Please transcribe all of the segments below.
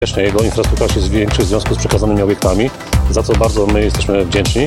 Jego infrastruktura się zwiększy w związku z przekazanymi obiektami, za co bardzo my jesteśmy wdzięczni.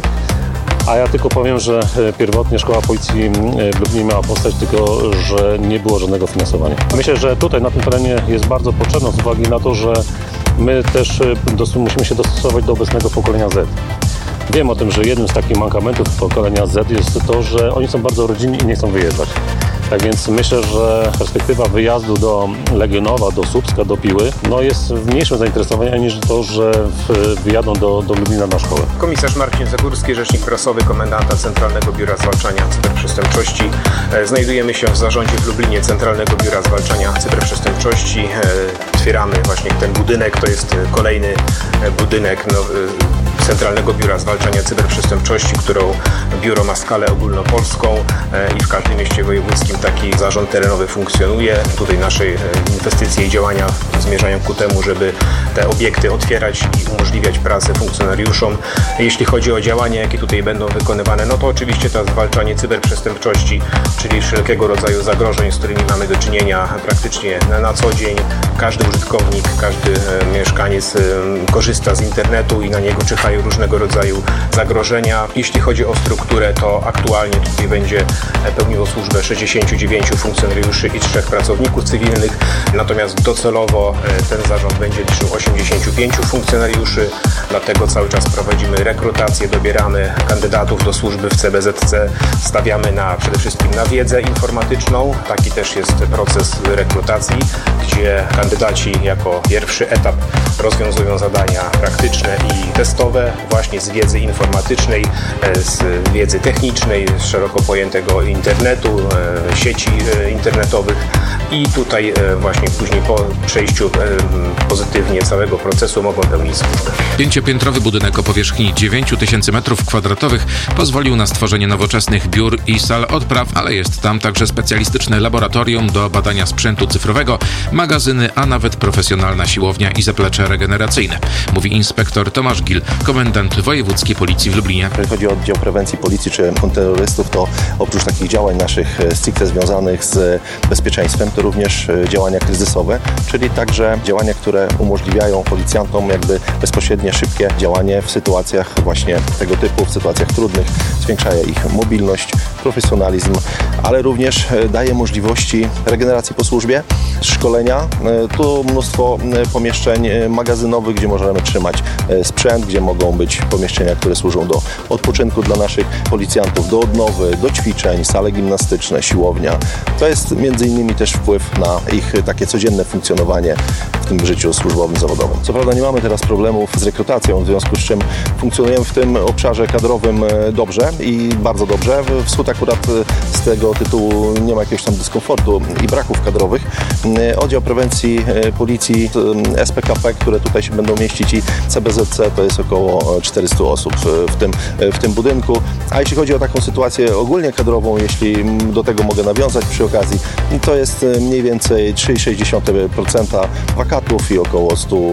A ja tylko powiem, że pierwotnie Szkoła Policji w Lublinie miała powstać, tylko że nie było żadnego finansowania. Myślę, że tutaj na tym terenie jest bardzo potrzebne z uwagi na to, że my też musimy się dostosować do obecnego pokolenia Z. Wiem o tym, że jednym z takich mankamentów pokolenia Z jest to, że oni są bardzo rodzinni i nie chcą wyjeżdżać. Tak więc myślę, że perspektywa wyjazdu do Legionowa, do Słupska, do Piły jest w mniejszym zainteresowaniu niż to, że wyjadą do Lublina na szkołę. Komisarz Marcin Zagórski, rzecznik prasowy komendanta Centralnego Biura Zwalczania Cyberprzestępczości. Znajdujemy się w zarządzie w Lublinie Centralnego Biura Zwalczania Cyberprzestępczości. Otwieramy właśnie ten budynek, to jest kolejny budynek Centralnego Biura Zwalczania Cyberprzestępczości, którą biuro ma skalę ogólnopolską i w każdym mieście wojewódzkim taki zarząd terenowy funkcjonuje. Tutaj nasze inwestycje i działania zmierzają ku temu, żeby te obiekty otwierać i umożliwiać pracę funkcjonariuszom. Jeśli chodzi o działania, jakie tutaj będą wykonywane, to oczywiście to zwalczanie cyberprzestępczości, czyli wszelkiego rodzaju zagrożeń, z którymi mamy do czynienia praktycznie na co dzień. Każdy użytkownik, każdy mieszkaniec korzysta z internetu i na niego czyhają różnego rodzaju zagrożenia. Jeśli chodzi o strukturę, to aktualnie tutaj będzie pełniło służbę 69 funkcjonariuszy i 3 pracowników cywilnych, natomiast docelowo ten zarząd będzie liczył 85 funkcjonariuszy, dlatego cały czas prowadzimy rekrutację, dobieramy kandydatów do służby w CBZC, stawiamy przede wszystkim na wiedzę informatyczną. Taki też jest proces rekrutacji, gdzie kandydaci jako pierwszy etap rozwiązują zadania praktyczne i testowe właśnie z wiedzy informatycznej, z wiedzy technicznej, z szeroko pojętego internetu, sieci internetowych i tutaj właśnie później po przejściu pozytywnie całego procesu mogą pełnić służbę. 5-piętrowy budynek o powierzchni 9000 m2 pozwolił na stworzenie nowoczesnych biur i sal odpraw, ale jest tam także specjalistyczne laboratorium do badania sprzętu cyfrowego, magazyny, a nawet profesjonalna siłownia i zaplecze regeneracyjne, mówi inspektor Tomasz Gil, komendant wojewódzkiej policji w Lublinie. Jeżeli chodzi o oddział prewencji policji czy kontrterrorystów, to oprócz takich działań naszych stricte związanych z bezpieczeństwem, to również działania kryzysowe, czyli także działania, które umożliwiają policjantom bezpośrednie, szybkie działanie w sytuacjach właśnie tego typu, w sytuacjach trudnych, zwiększa ich mobilność, profesjonalizm, ale również daje możliwości regeneracji po służbie, szkolenia. Tu mnóstwo pomieszczeń magazynowych, gdzie możemy trzymać sprzęt, gdzie mogą być pomieszczenia, które służą do odpoczynku dla naszych policjantów, do odnowy, do ćwiczeń, sale gimnastyczne, siłownia. To jest między innymi też wpływ na ich takie codzienne funkcjonowanie w tym życiu służbowym, zawodowym. Co prawda nie mamy teraz problemów z rekrutacją, w związku z czym funkcjonujemy w tym obszarze kadrowym dobrze i bardzo dobrze. Wschód akurat z tego tytułu nie ma jakiegoś tam dyskomfortu i braków kadrowych. Oddział prewencji policji, SPKP, które tutaj się będą mieścić i CBZC, to jest około 400 osób w tym budynku. A jeśli chodzi o taką sytuację ogólnie kadrową, jeśli do tego mogę nawiązać przy okazji, to jest mniej więcej 3,6% wakatów i około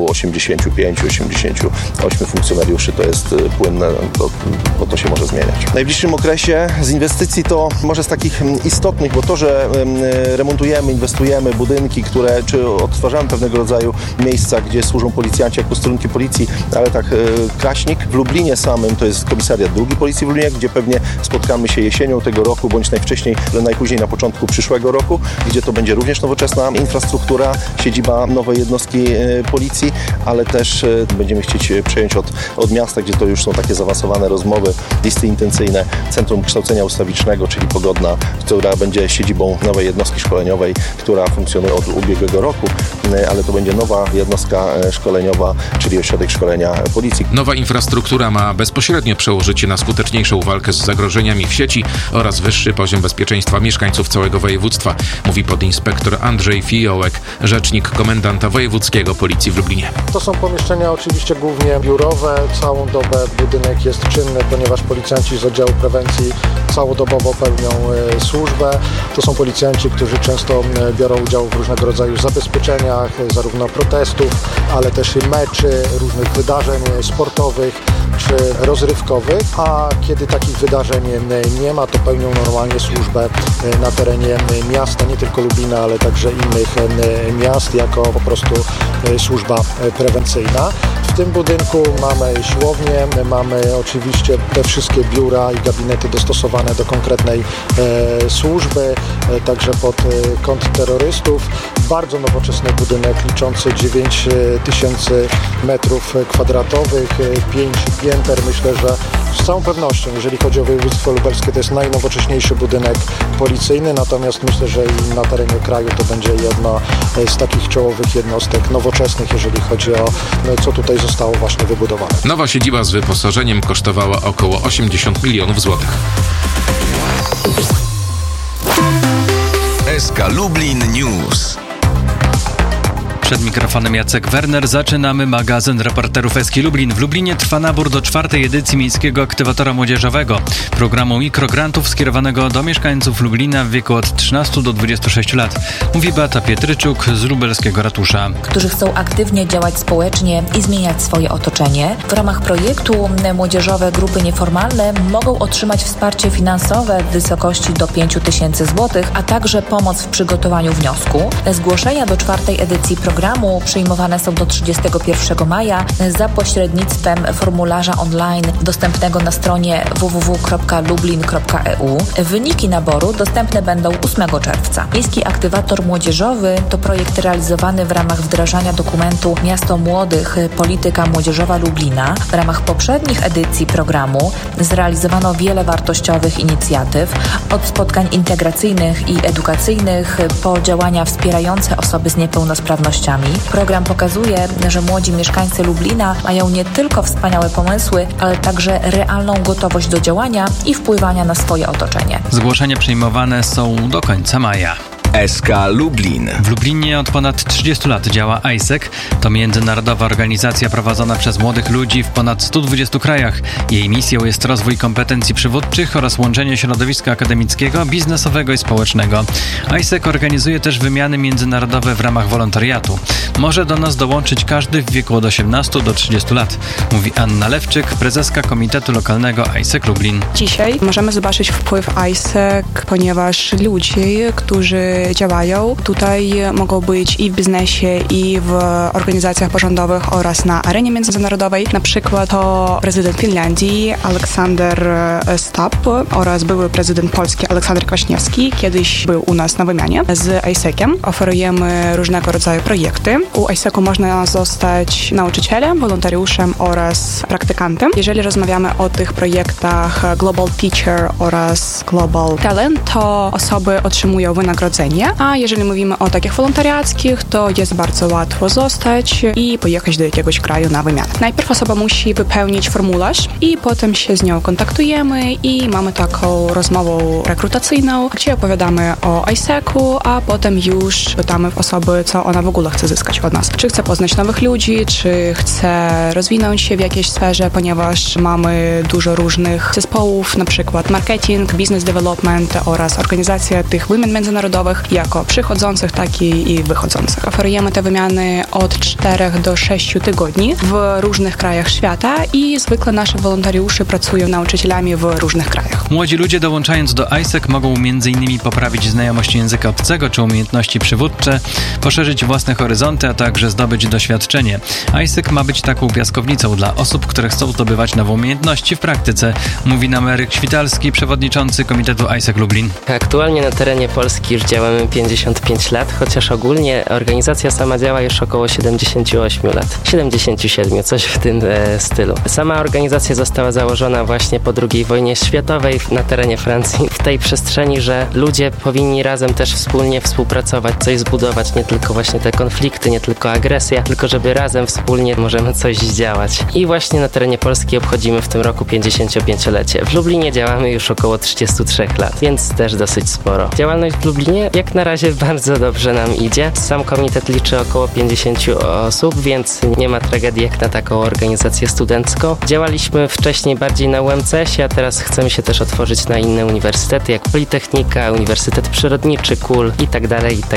185-88 funkcjonariuszy. To jest płynne, bo to się może zmieniać. W najbliższym okresie z inwestycji to może z takich istotnych, bo to, że remontujemy, inwestujemy budynki, czy odtwarzamy pewnego rodzaju miejsca, gdzie służą policjanci jako posterunki policji, ale tak Kraśnik. W Lublinie samym to jest komisariat II Policji w Lublinie, gdzie pewnie spotkamy się jesienią tego roku, bądź najpóźniej na początku przyszłego roku, gdzie to będzie również nowoczesna infrastruktura, siedziba nowej jednostki policji, ale też będziemy chcieć przejąć od miasta, gdzie to już są takie zaawansowane rozmowy, listy intencyjne, Centrum Kształcenia Ustawicznego, czyli Pogodna, która będzie siedzibą nowej jednostki szkoleniowej, która funkcjonuje od ubiegłego roku, ale to będzie nowa jednostka szkoleniowa, czyli ośrodek szkolenia policji. Nowa infrastruktura ma bezpośrednie przełożycie na skuteczniejszą walkę z zagrożeniami w sieci oraz wyższy poziom bezpieczeństwa mieszkańców całego województwa, mówi podinspektor Andrzej Fiołek, rzecznik komendanta wojewódzkiego policji w Lublinie. To są pomieszczenia oczywiście głównie biurowe. Całą dobę budynek jest czynny, ponieważ policjanci z oddziału prewencji całodobowo pełnią służbę. To są policjanci, którzy często biorą udział w różnego rodzaju zabezpieczeniach, zarówno protestów, ale też meczy, różnych wydarzeń sportowych, czy rozrywkowych, a kiedy takich wydarzeń nie ma, to pełnią normalnie służbę na terenie miasta, nie tylko Lublina, ale także innych miast, jako po prostu służba prewencyjna. W tym budynku mamy siłownię, mamy oczywiście te wszystkie biura i gabinety dostosowane do konkretnej służby, także pod kontrterrorystów. Bardzo nowoczesny budynek liczący 9000 metrów kwadratowych, 5 pięter. Myślę, że z całą pewnością, jeżeli chodzi o województwo lubelskie, to jest najnowocześniejszy budynek policyjny, natomiast myślę, że i na terenie kraju to będzie jedna z takich czołowych jednostek nowoczesnych, jeżeli chodzi o co tutaj zostało właśnie wybudowane. Nowa siedziba z wyposażeniem kosztowała około 80 milionów złotych. SK Lublin News. Przed mikrofonem Jacek Werner. Zaczynamy magazyn reporterów SK Lublin. W Lublinie trwa nabór do 4. edycji Miejskiego Aktywatora Młodzieżowego, programu mikrograntów skierowanego do mieszkańców Lublina w wieku od 13 do 26 lat. Mówi Beata Pietryczuk z lubelskiego ratusza. Którzy chcą aktywnie działać społecznie i zmieniać swoje otoczenie. W ramach projektu młodzieżowe grupy nieformalne mogą otrzymać wsparcie finansowe w wysokości do 5 000 złotych, a także pomoc w przygotowaniu wniosku. Zgłoszenia do 4. edycji programu przyjmowane są do 31 maja za pośrednictwem formularza online dostępnego na stronie www.lublin.eu. Wyniki naboru dostępne będą 8 czerwca. Miejski Aktywator Młodzieżowy to projekt realizowany w ramach wdrażania dokumentu Miasto Młodych – Polityka Młodzieżowa Lublina. W ramach poprzednich edycji programu zrealizowano wiele wartościowych inicjatyw, od spotkań integracyjnych i edukacyjnych po działania wspierające osoby z niepełnosprawnościami. Program pokazuje, że młodzi mieszkańcy Lublina mają nie tylko wspaniałe pomysły, ale także realną gotowość do działania i wpływania na swoje otoczenie. Zgłoszenia przyjmowane są do końca maja. SK Lublin. W Lublinie od ponad 30 lat działa ISEC. To międzynarodowa organizacja prowadzona przez młodych ludzi w ponad 120 krajach. Jej misją jest rozwój kompetencji przywódczych oraz łączenie środowiska akademickiego, biznesowego i społecznego. ISEC organizuje też wymiany międzynarodowe w ramach wolontariatu. Może do nas dołączyć każdy w wieku od 18 do 30 lat, mówi Anna Lewczyk, prezeska Komitetu Lokalnego ISEC Lublin. Dzisiaj możemy zobaczyć wpływ ISEC, ponieważ ludzie, którzy działają tutaj, mogą być i w biznesie, i w organizacjach pozarządowych oraz na arenie międzynarodowej. Na przykład to prezydent Finlandii Aleksander Stubb oraz były prezydent Polski Aleksander Kwaśniewski kiedyś był u nas na wymianie z ISEC-iem. Oferujemy różnego rodzaju projekty. U ISEC-u można zostać nauczycielem, wolontariuszem oraz praktykantem. Jeżeli rozmawiamy o tych projektach Global Teacher oraz Global Talent, to osoby otrzymują wynagrodzenie. A jeżeli mówimy o takich wolontariackich, to jest bardzo łatwo zostać i pojechać do jakiegoś kraju na wymianę. Najpierw osoba musi wypełnić formularz i potem się z nią kontaktujemy i mamy taką rozmowę rekrutacyjną, gdzie opowiadamy o ISEC-u, a potem już pytamy osoby, co ona w ogóle chce zyskać od nas. Czy chce poznać nowych ludzi, czy chce rozwinąć się w jakiejś sferze, ponieważ mamy dużo różnych zespołów, na przykład marketing, business development oraz organizacja tych wymian międzynarodowych, jako przychodzących, tak i wychodzących. Oferujemy te wymiany od 4 do 6 tygodni w różnych krajach świata i zwykle nasze wolontariusze pracują nauczycielami w różnych krajach. Młodzi ludzie dołączając do ISEC mogą m.in. poprawić znajomość języka obcego czy umiejętności przywódcze, poszerzyć własne horyzonty, a także zdobyć doświadczenie. ISEC ma być taką piaskownicą dla osób, które chcą zdobywać nowe umiejętności w praktyce, mówi nam Eryk Świtalski, przewodniczący Komitetu ISEC Lublin. Aktualnie na terenie Polski już działamy 55 lat, chociaż ogólnie organizacja sama działa już około 78 lat. 77, coś w tym stylu. Sama organizacja została założona właśnie po II wojnie światowej na terenie Francji. W tej przestrzeni, że ludzie powinni razem też wspólnie współpracować, coś zbudować, nie tylko właśnie te konflikty, nie tylko agresja, tylko żeby razem wspólnie możemy coś zdziałać. I właśnie na terenie Polski obchodzimy w tym roku 55-lecie. W Lublinie działamy już około 33 lat, więc też dosyć sporo. Działalność w Lublinie jak na razie bardzo dobrze nam idzie. Sam komitet liczy około 50 osób, więc nie ma tragedii jak na taką organizację studencką. Działaliśmy wcześniej bardziej na UMCS-ie, a teraz chcemy się też otworzyć na inne uniwersytety, jak Politechnika, Uniwersytet Przyrodniczy, KUL itd.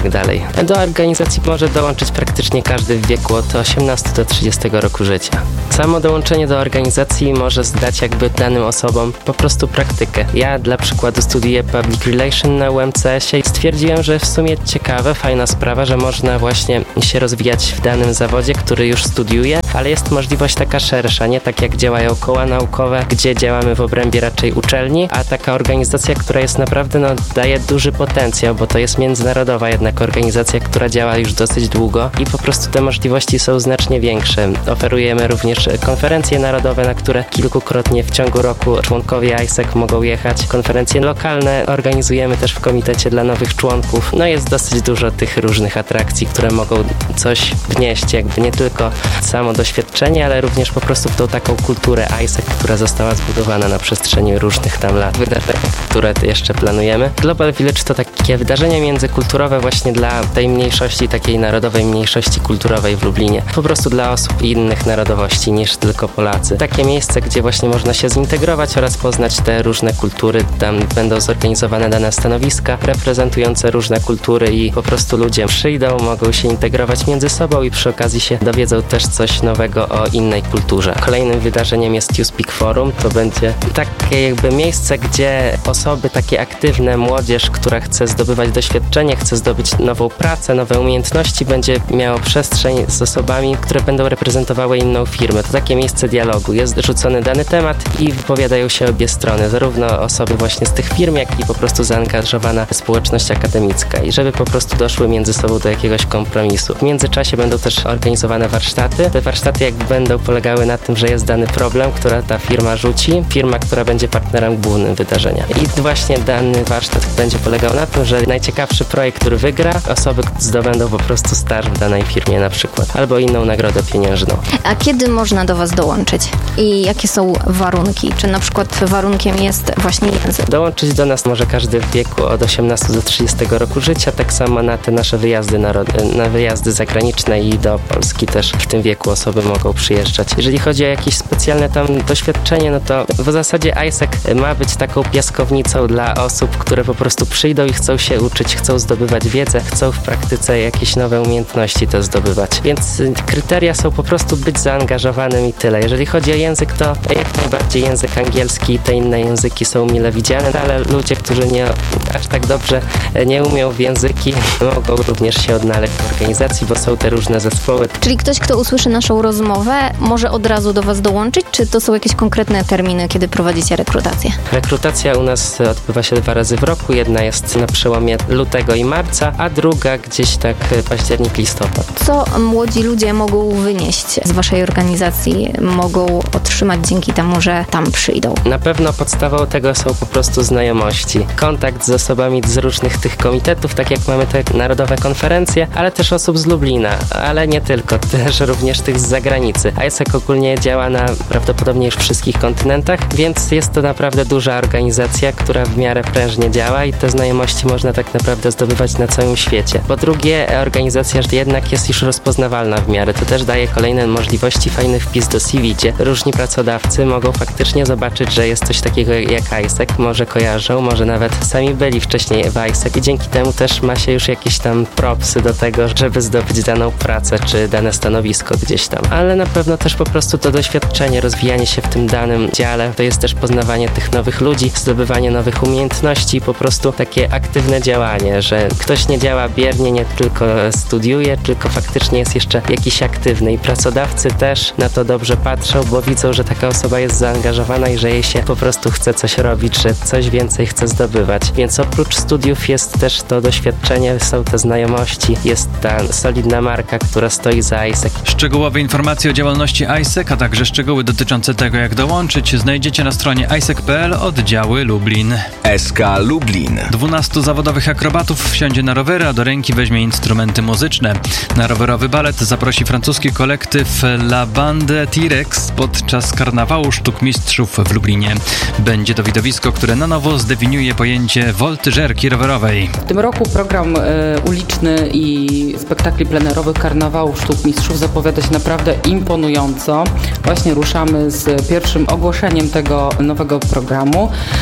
Do organizacji może dołączyć praktycznie każdy w wieku od 18 do 30 roku życia. Samo dołączenie do organizacji może dać jakby danym osobom po prostu praktykę. Ja dla przykładu studiuję Public Relation na UMCS-ie i stwierdziłem, że w sumie ciekawe, fajna sprawa, że można właśnie się rozwijać w danym zawodzie, który już studiuję, ale jest możliwość taka szersza, nie tak jak działają koła naukowe, gdzie działamy w obrębie raczej uczelni, a taka organizacja, która jest naprawdę, daje duży potencjał, bo to jest międzynarodowa jednak organizacja, która działa już dosyć długo i po prostu te możliwości są znacznie większe. Oferujemy również konferencje narodowe, na które kilkukrotnie w ciągu roku członkowie ISEC mogą jechać. Konferencje lokalne organizujemy też w komitecie dla nowych członków. Jest dosyć dużo tych różnych atrakcji, które mogą coś wnieść, jakby nie tylko samo doświadczenie, ale również po prostu w tą taką kulturę ISEC, która została zbudowana na przestrzeni różnych tam lat. Wydarzenia, które jeszcze planujemy. Global Village to takie wydarzenie międzykulturowe właśnie dla tej mniejszości, takiej narodowej mniejszości kulturowej w Lublinie. Po prostu dla osób innych narodowości niż tylko Polacy. Takie miejsce, gdzie właśnie można się zintegrować oraz poznać te różne kultury. Tam będą zorganizowane dane stanowiska reprezentujące różne kultury i po prostu ludzie przyjdą, mogą się integrować między sobą i przy okazji się dowiedzą też coś nowego o innej kulturze. Kolejnym wydarzeniem jest YouSpeak Forum. To będzie takie jakby miejsce, gdzie osoby takie aktywne, młodzież, która chce zdobywać doświadczenie, chce zdobyć nową pracę, nowe umiejętności, będzie miało przestrzeń z osobami, które będą reprezentowały inną firmę. To takie miejsce dialogu. Jest rzucony dany temat i wypowiadają się obie strony, zarówno osoby właśnie z tych firm, jak i po prostu zaangażowana społeczność akademicka i żeby po prostu doszły między sobą do jakiegoś kompromisu. W międzyczasie będą też organizowane warsztaty. Te warsztaty jakby będą polegały na tym, że jest dany problem, który ta firma rzuci, firma, która będzie partnerem głównym wydarzenia. I właśnie dany warsztat będzie polegał na tym, że najciekawszy projekt, który wygra, osoby zdobędą po prostu staż w danej firmie na przykład, albo inną nagrodę pieniężną. A kiedy można do Was dołączyć? I jakie są warunki? Czy na przykład warunkiem jest właśnie język? Dołączyć do nas może każdy w wieku od 18 do 30 roku życia, tak samo na te nasze wyjazdy na wyjazdy zagraniczne i do Polski też w tym wieku osoby mogą przyjeżdżać. Jeżeli chodzi o jakieś specjalne tam doświadczenie, to w zasadzie ISEC ma być taką piaskownicą dla osób, które po prostu przyjdą i chcą się uczyć, chcą zdobywać wiedzę, chcą w praktyce jakieś nowe umiejętności to zdobywać. Więc kryteria są po prostu być zaangażowanym i tyle. Jeżeli chodzi o język, to jak najbardziej język angielski i te inne języki są mile widziane, ale ludzie, którzy nie aż tak dobrze nie umią w języki, mogą również się odnaleźć w organizacji, bo są te różne zespoły. Czyli ktoś, kto usłyszy naszą rozmowę, może od razu do Was dołączyć, czy to są jakieś konkretne terminy, kiedy prowadzicie rekrutację? Rekrutacja u nas odbywa się 2 razy w roku. Jedna jest na przełomie lutego i marca, a druga gdzieś tak październik, listopad. Co młodzi ludzie mogą wynieść z Waszej organizacji, mogą otrzymać dzięki temu, że tam przyjdą? Na pewno podstawą tego są po prostu znajomości. Kontakt z osobami z różnych tych komitetów, tak jak mamy te narodowe konferencje, ale też osób z Lublina, ale nie tylko, też również tych z zagranicy. ISEC ogólnie działa na prawdopodobnie już wszystkich kontynentach, więc jest to naprawdę duża organizacja, która w miarę prężnie działa i te znajomości można tak naprawdę zdobywać na całym świecie. Po drugie, organizacja jednak jest już rozpoznawalna w miarę. To też daje kolejne możliwości, fajny wpis do CV, gdzie różni pracodawcy mogą faktycznie zobaczyć, że jest coś takiego jak ISEC, może kojarzą, może nawet sami byli wcześniej w ISEC i dzięki temu też ma się już jakieś tam propsy do tego, żeby zdobyć daną pracę czy dane stanowisko gdzieś tam. Ale na pewno też po prostu to doświadczenie, rozwijanie się w tym danym dziale, to jest też poznawanie tych nowych ludzi, zdobywanie nowych umiejętności, po prostu takie aktywne działanie, że ktoś nie działa biernie, nie tylko studiuje, tylko faktycznie jest jeszcze jakiś aktywny i pracodawcy też na to dobrze patrzą, bo widzą, że taka osoba jest zaangażowana i że jej się po prostu chce coś robić, że coś więcej chce zdobywać. Więc oprócz studiów jest też to doświadczenie, są te znajomości, jest ta solidna marka, która stoi za ISEC. Szczegółowe informacje o działalności ISEC, a także szczegóły dotyczące tego, jak dołączyć, znajdziecie na stronie isec.pl oddziały Lublin. SK Lublin. 12 zawodowych akrobatów wsiądzie na rowery, a do ręki weźmie instrumenty muzyczne. Na rowerowy balet zaprosi francuski kolektyw La Bande T-Rex podczas karnawału sztuk mistrzów w Lublinie. Będzie to widowisko, które na nowo zdefiniuje pojęcie woltyżerki rowerowej. W tym roku program uliczny i spektakli plenerowych karnawału sztuk mistrzów zapowiada się naprawdę imponująco. Właśnie ruszamy z pierwszym ogłoszeniem tego nowego programu.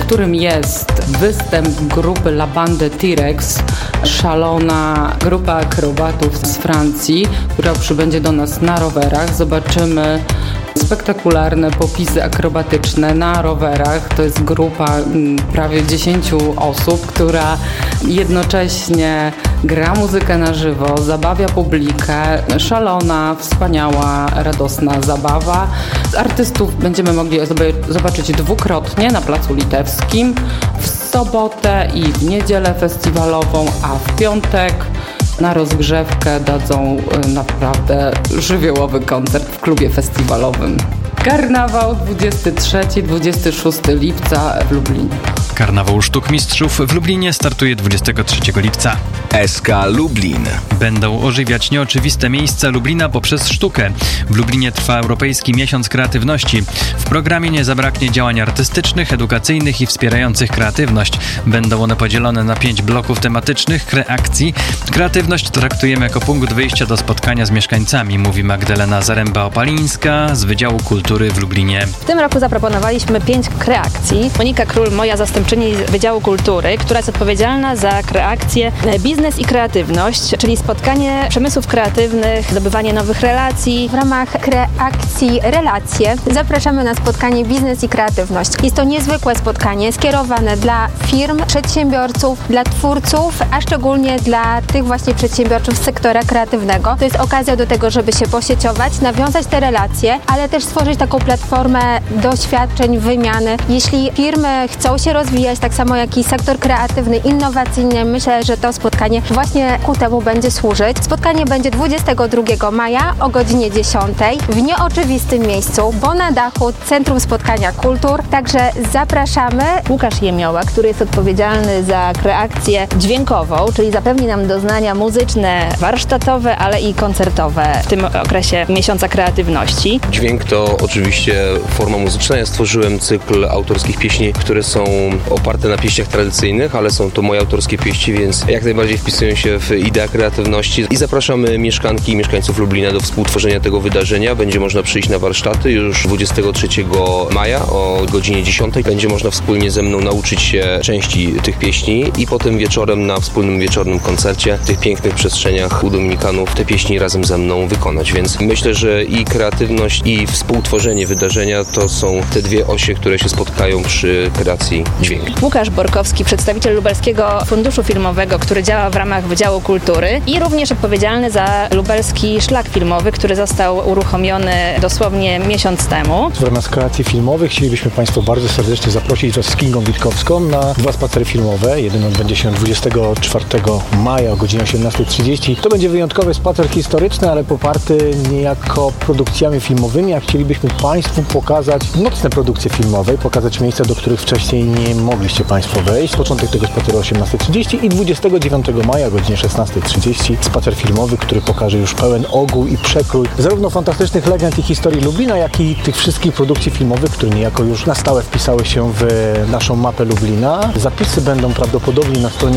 którym jest występ grupy La Bande T-Rex, szalona grupa akrobatów z Francji, która przybędzie do nas na rowerach. Zobaczymy spektakularne popisy akrobatyczne na rowerach. To jest grupa prawie 10 osób, która jednocześnie gra muzykę na żywo, zabawia publikę. Szalona, wspaniała, radosna zabawa. Artystów będziemy mogli zobaczyć dwukrotnie na Placu Litewskim, w sobotę i w niedzielę festiwalową, a w piątek na rozgrzewkę dadzą naprawdę żywiołowy koncert w klubie festiwalowym. Karnawał 23-26 lipca w Lublinie. Karnawał Sztuk Mistrzów w Lublinie startuje 23 lipca. SK Lublin. Będą ożywiać nieoczywiste miejsca Lublina poprzez sztukę. W Lublinie trwa Europejski Miesiąc Kreatywności. W programie nie zabraknie działań artystycznych, edukacyjnych i wspierających kreatywność. Będą one podzielone na 5 bloków tematycznych kreacji. Kreatywność traktujemy jako punkt wyjścia do spotkania z mieszkańcami, mówi Magdalena Zaręba-Opalińska z Wydziału Kultury w Lublinie. W tym roku zaproponowaliśmy 5 kreacji. Monika Król, moja zastępczyni z Wydziału Kultury, która jest odpowiedzialna za kreację biznes i kreatywność, czyli spotkanie przemysłów kreatywnych, zdobywanie nowych relacji. W ramach kreacji relacje zapraszamy na spotkanie biznes i kreatywność. Jest to niezwykłe spotkanie skierowane dla firm, przedsiębiorców, dla twórców, a szczególnie dla tych właśnie przedsiębiorców z sektora kreatywnego. To jest okazja do tego, żeby się posieciować, nawiązać te relacje, ale też stworzyć taką platformę doświadczeń, wymiany. Jeśli firmy chcą się rozwijać, tak samo jak i sektor kreatywny, innowacyjny, myślę, że to spotkanie właśnie ku temu będzie służyć. Spotkanie będzie 22 maja o godzinie 10 w nieoczywistym miejscu, bo na dachu Centrum Spotkania Kultur. Także zapraszamy. Łukasz Jemioła, który jest odpowiedzialny za kreację dźwiękową, czyli zapewni nam doznania muzyczne, warsztatowe, ale i koncertowe w tym okresie Miesiąca Kreatywności. Dźwięk to oczywiście forma muzyczna. Ja stworzyłem cykl autorskich pieśni, które są oparte na pieśniach tradycyjnych, ale są to moje autorskie pieśni, więc jak najbardziej wpisują się w ideę kreatywności. I zapraszamy mieszkanki i mieszkańców Lublina do współtworzenia tego wydarzenia. Będzie można przyjść na warsztaty już 23 maja o godzinie 10. Będzie można wspólnie ze mną nauczyć się części tych pieśni i potem wieczorem na wspólnym wieczornym koncercie w tych pięknych przestrzeniach u Dominikanów te pieśni razem ze mną wykonać. Więc myślę, że i kreatywność, i współtworzenie wydarzenia to są te dwie osie, które się spotkają przy kreacji dźwięku. Łukasz Borkowski, przedstawiciel Lubelskiego Funduszu Filmowego, który działa w ramach Wydziału Kultury i również odpowiedzialny za Lubelski Szlak Filmowy, który został uruchomiony dosłownie miesiąc temu. W ramach kreacji filmowych chcielibyśmy Państwa bardzo serdecznie zaprosić wraz z Kingą Witkowską na 2 spacery filmowe. Jeden odbędzie się 24 maja o godzinie 18:30. To będzie wyjątkowy spacer historyczny, ale poparty niejako produkcjami filmowymi, a chcielibyśmy Państwu pokazać nocne produkcje filmowe, pokazać miejsca, do których wcześniej nie mogliście Państwo wejść. Początek tego spaceru 18:30 i 29 maja o godzinie 16:30 spacer filmowy, który pokaże już pełen ogół i przekrój zarówno fantastycznych legend i historii Lublina, jak i tych wszystkich produkcji filmowych, które niejako już na stałe wpisały się w naszą mapę Lublina. Zapisy będą prawdopodobnie na stronie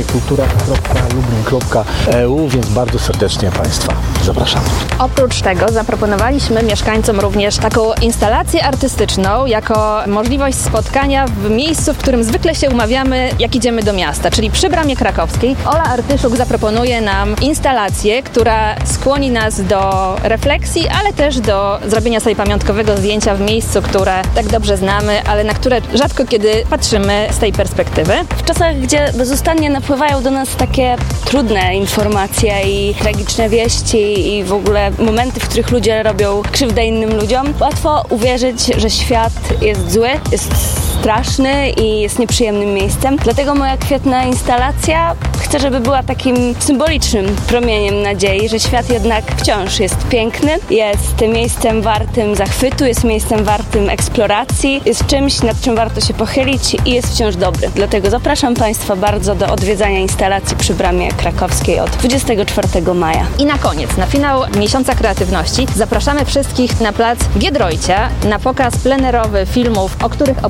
kultura.lublin.eu, więc bardzo serdecznie Państwa zapraszamy. Oprócz tego zaproponowaliśmy mieszkańcom również taką instalację artystyczną jako możliwość spotkania w miejscu, w którym zwykle się umawiamy, jak idziemy do miasta, czyli przy Bramie Krakowskiej. Ola Artyszuk zaproponuje nam instalację, która skłoni nas do refleksji, ale też do zrobienia sobie pamiątkowego zdjęcia w miejscu, które tak dobrze znamy, ale na które rzadko kiedy patrzymy z tej perspektywy. W czasach, gdzie bezustannie napływają do nas takie trudne informacje i tragiczne wieści i w ogóle momenty, w których ludzie robią krzywdę innym ludziom, łatwo uwierzyć, że świat jest zły, jest straszny i jest nieprzyjemnym miejscem. Dlatego moja kwietna instalacja chcę, żeby była takim symbolicznym promieniem nadziei, że świat jednak wciąż jest piękny, jest miejscem wartym zachwytu, jest miejscem wartym eksploracji, jest czymś, nad czym warto się pochylić i jest wciąż dobry. Dlatego zapraszam Państwa bardzo do odwiedzania instalacji przy Bramie Krakowskiej od 24 maja. I na koniec, na finał Miesiąca Kreatywności zapraszamy wszystkich na plac w Giedroycie na pokaz plenerowy filmów, o których opowie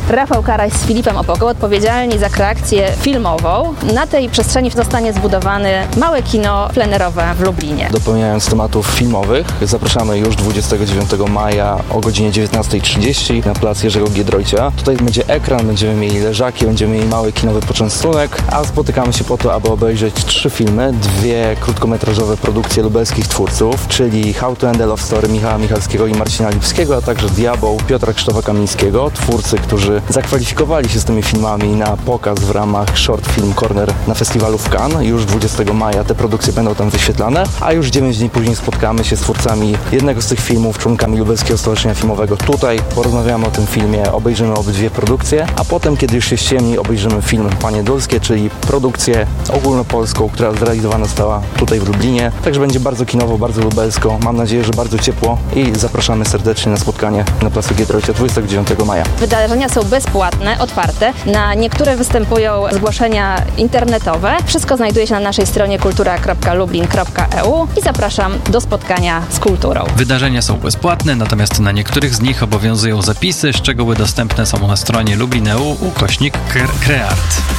Rafał Karaś z Filipem Opoką, odpowiedzialni za kreację filmową. Na tej przestrzeni zostanie zbudowane małe kino plenerowe w Lublinie. Dopełniając tematów filmowych, zapraszamy już 29 maja o godzinie 19:30 na plac Jerzego Giedroycia. Tutaj będzie ekran, będziemy mieli leżaki, będziemy mieli mały kinowy poczęstunek, a spotykamy się po to, aby obejrzeć 3 filmy, 2 krótkometrażowe produkcje lubelskich twórców, czyli How to End a Love Story Michała Michalskiego i Marcina Lipskiego, a także Diabeł Piotra Krzysztofa-Kamińskiego, twórcy, którzy zakwalifikowali się z tymi filmami na pokaz w ramach Short Film Corner na festiwalu w Cannes. Już 20 maja te produkcje będą tam wyświetlane, a już 9 dni później spotkamy się z twórcami jednego z tych filmów, członkami Lubelskiego Stowarzyszenia Filmowego. Tutaj porozmawiamy o tym filmie, obejrzymy obydwie produkcje, a potem, kiedy już się ściemni, obejrzymy film Panie Dulskie, czyli produkcję ogólnopolską, która zrealizowana została tutaj w Lublinie. Także będzie bardzo kinowo, bardzo lubelsko. Mam nadzieję, że bardzo ciepło i zapraszamy serdecznie na spotkanie na placu Giedroycia 29 maja. Wydarzenia są bezpłatne, otwarte. Na niektóre występują zgłoszenia internetowe. Wszystko znajduje się na naszej stronie kultura.lublin.eu i zapraszam do spotkania z kulturą. Wydarzenia są bezpłatne, natomiast na niektórych z nich obowiązują zapisy. Szczegóły dostępne są na stronie lublin.eu/kreart.